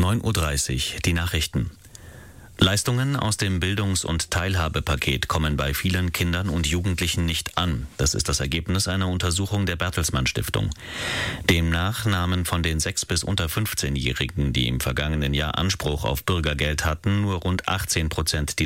9:30 Uhr, die Nachrichten. Leistungen aus dem Bildungs- und Teilhabepaket kommen bei vielen Kindern und Jugendlichen nicht an. Das ist das Ergebnis einer Untersuchung der Bertelsmann Stiftung. Demnach nahmen von den 6- bis unter 15-Jährigen, die im vergangenen Jahr Anspruch auf Bürgergeld hatten, nur rund 18% die